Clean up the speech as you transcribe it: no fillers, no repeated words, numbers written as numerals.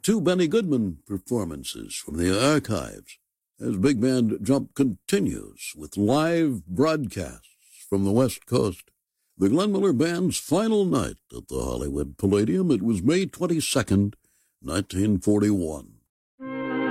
two Benny Goodman performances from the archives as Big Band Jump continues with live broadcasts from the West Coast. The Glenn Miller Band's final night at the Hollywood Palladium. It was May 22nd, 1941.